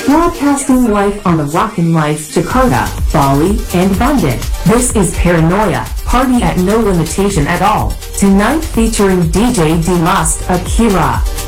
Broadcasting live on the Rockin' Lights Jakarta, Bali, and Bandung. This is Paranoia, party at no limitation at all. Tonight featuring DJ Dimas Akira.